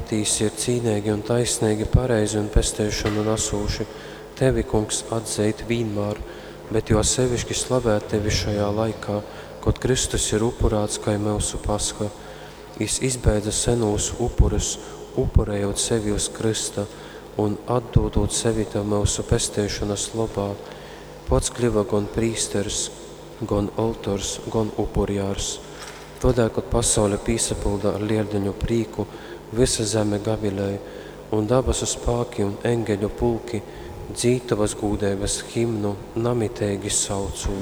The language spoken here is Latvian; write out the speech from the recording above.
tīsi ir cīnīgi un taisnīgi, pareizi un pestīšanu nesūši. Tevi, kungs, atzeit vienmēr, bet jo sevišķi slavēt tevi šajā laikā, kad Kristus ir upurāts kā mūsu paska. Jis izbeidza senūs upurus, upurējot sevi uz Krista un atdodot sevi tev mūsu pestīšanas labā. Pats kļuva gan prīsteris, gan autors, gan upurjārs. Todēļ, kad pasaule pīsapilda ar lieldiņu prīku, visa zeme gavilēja, un dabasu spāki un engeļu pulki dzītavas gūdējas himnu namitēgi saucu.